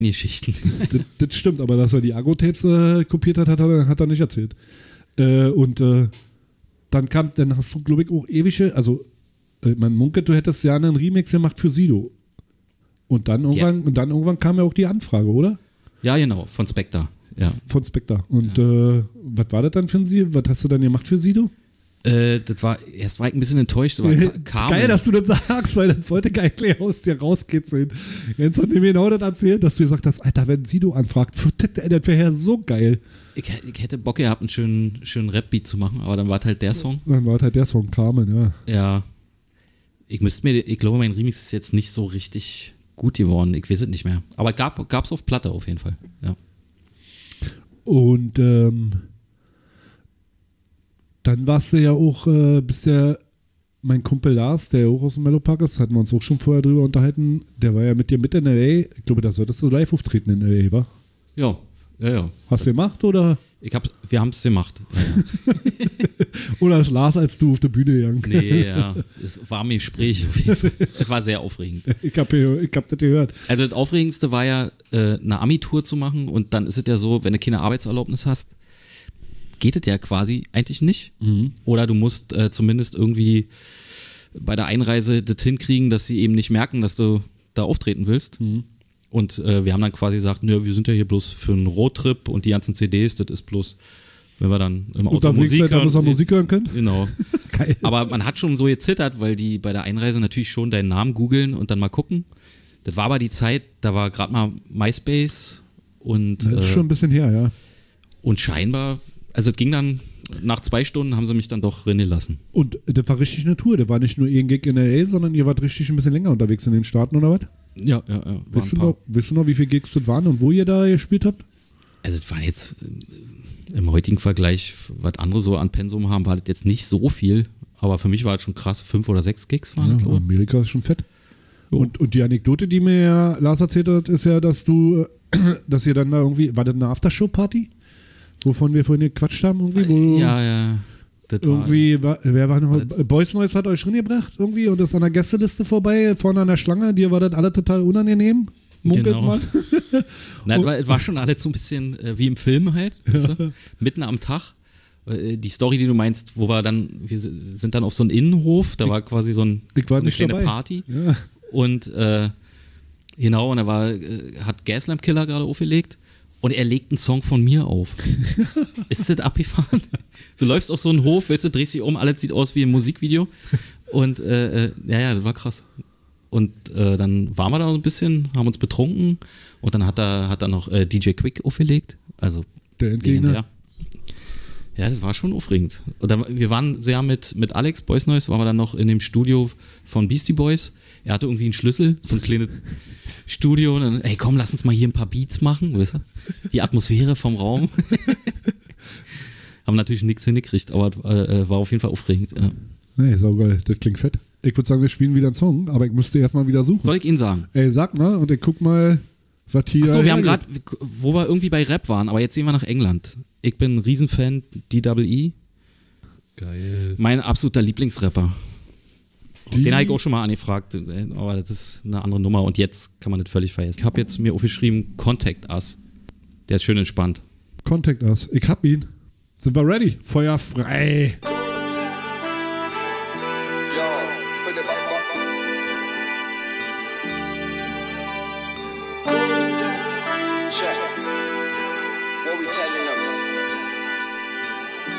Geschichten. Das stimmt, aber dass er die Agro-Tapes kopiert hat er nicht erzählt. Dann hast du, glaube ich, auch ewige, also man munkelt, du hättest ja einen Remix gemacht für Sido. Und dann irgendwann kam ja auch die Anfrage, oder? Ja, genau, von Spectre. Ja. Von Spectre. Und was war das dann für ein Sido? Was hast du dann gemacht für Sido? Erst war ich ein bisschen enttäuscht. Geil, dass du das sagst, weil das wollte ich eigentlich aus dir rauskitzeln. Jens hat mir genau das erzählt, dass du gesagt hast, Alter, wenn Sido anfragt, das wäre ja so geil. Ich hätte Bock gehabt, einen schönen Rap-Beat zu machen, aber dann war es halt der Song. Dann war halt der Song, Carmen, ja. Ja. Ich glaube, mein Remix ist jetzt nicht so richtig gut geworden. Ich weiß es nicht mehr. Aber gab's auf Platte auf jeden Fall, ja. Und dann warst du ja auch, bist ja mein Kumpel Lars, der ja auch aus dem Mellopark ist, hatten wir uns auch schon vorher drüber unterhalten, der war ja mit dir mit in L.A. Ich glaube, da solltest du live auftreten in L.A., wa? Ja. Hast du gemacht, oder? Wir haben es gemacht. Ja. Oder ist Lars als du auf der Bühne gegangen? Nee, ja. Es war mir Gespräch auf jeden Fall. Es war sehr aufregend. Ich hab das gehört. Also das Aufregendste war ja, eine Ami-Tour zu machen und dann ist es ja so, wenn du keine Arbeitserlaubnis hast, geht es ja quasi eigentlich nicht. Mhm. Oder du musst zumindest irgendwie bei der Einreise das hinkriegen, dass sie eben nicht merken, dass du da auftreten willst. Mhm. Und wir haben dann quasi gesagt, nö, wir sind ja hier bloß für einen Roadtrip und die ganzen CDs, das ist bloß, wenn wir dann im Auto Musik hören können. Genau. Geil. Aber man hat schon so gezittert, weil die bei der Einreise natürlich schon deinen Namen googeln und dann mal gucken. Das war aber die Zeit, da war gerade mal MySpace und Das ist schon ein bisschen her, ja. Und scheinbar, also es ging dann, nach 2 Stunden haben sie mich dann doch rennen lassen. Und das war richtig eine Tour, das war nicht nur ein Gig in L.A., sondern ihr wart richtig ein bisschen länger unterwegs in den Staaten, oder was? Ja. Weißt du noch, wie viele Gigs das waren und wo ihr da gespielt habt? Also es waren jetzt im heutigen Vergleich, was andere so an Pensum haben, war das jetzt nicht so viel, aber für mich war es schon krass, 5 oder 6 Gigs waren das, Amerika ist schon fett. Und die Anekdote, die mir ja Lars erzählt hat, ist ja, dass ihr dann da irgendwie, war das eine Aftershow-Party? Wovon wir vorhin gequatscht haben irgendwie? Ja. Wer war noch? Boys Noise hat euch reingebracht irgendwie und ist an der Gästeliste vorbei, vorne an der Schlange. Dir war das alle total unangenehm. Munkelt genau. man. Nein, es war schon alles so ein bisschen wie im Film halt. Weißt du? Mitten am Tag. Die Story, die du meinst, wir sind dann auf so einen Innenhof, da war quasi so eine kleine dabei. Party. Ja. Und genau, und da hat Gaslamp Killer gerade aufgelegt. Und er legt einen Song von mir auf. Ist das abgefahren? Du läufst auf so einen Hof, weißt du, drehst dich um, alles sieht aus wie ein Musikvideo. Und das war krass. Und dann waren wir da so ein bisschen, haben uns betrunken und dann hat er noch DJ Quick aufgelegt. Also der Endgegner. Ja, das war schon aufregend. Und dann, wir waren sehr mit Alex Boys Noise, waren wir dann noch in dem Studio von Beastie Boys. Er hatte irgendwie einen Schlüssel, so ein kleines Studio. Und dann, ey komm, lass uns mal hier ein paar Beats machen, weißt du? Die Atmosphäre vom Raum. Haben natürlich nichts hingekriegt, aber war auf jeden Fall aufregend. Ja. Nee, saugeil, das klingt fett. Ich würde sagen, wir spielen wieder einen Song, aber ich müsste erstmal wieder suchen. Soll ich Ihnen sagen? Ey, sag mal und ich guck mal, was hier... Achso, wir haben gerade, wo wir irgendwie bei Rap waren, aber jetzt sehen wir nach England. Ich bin ein Riesenfan, DWE. Geil. Mein absoluter Lieblingsrapper. Den habe ich auch schon mal angefragt, aber das ist eine andere Nummer und jetzt kann man das völlig vergessen. Ich habe jetzt mir aufgeschrieben, Contact Us. Der ist schön entspannt. Contact Us. Ich hab ihn. Sind wir ready? Feuer frei. Check. What we telling them?